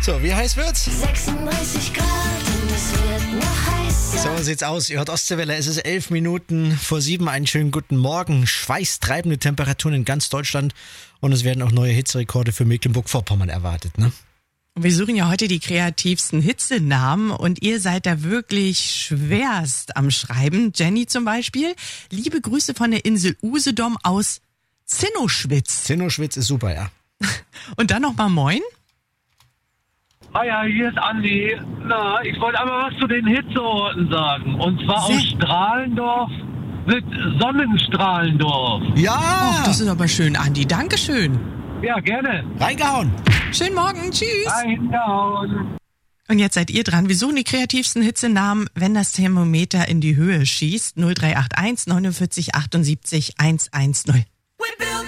So, wie heiß wird's? 36 Grad und es wird noch heißer. So sieht's aus. Ihr hört Ostseewelle. Es ist 11 Minuten vor 7. Einen schönen guten Morgen. Schweißtreibende Temperaturen in ganz Deutschland. Und es werden auch neue Hitzerekorde für Mecklenburg-Vorpommern erwartet, ne? Wir suchen ja heute die kreativsten Hitzenamen und ihr seid da wirklich schwerst am Schreiben. Jenny zum Beispiel. Liebe Grüße von der Insel Usedom aus Zinnoschwitz. Zinnoschwitz ist super, ja. Und dann nochmal Moin. Hi, hier ist Andi. Na, ich wollte einmal was zu den Hitzeorten sagen. Und zwar aus Strahlendorf mit Sonnenstrahlendorf. Ja! Oh, das ist aber schön, Andi. Dankeschön. Ja, gerne. Reingehauen! Schönen Morgen. Tschüss. Reingehauen. Und jetzt seid ihr dran. Wir suchen die kreativsten Hitzenamen, wenn das Thermometer in die Höhe schießt. 0381 49 78 110.